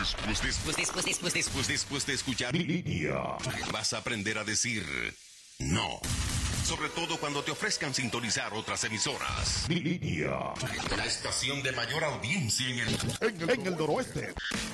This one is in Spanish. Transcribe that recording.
Después de escuchar vas a aprender a decir no. Sobre todo cuando te ofrezcan sintonizar otras emisoras. La estación de mayor audiencia en el noroeste.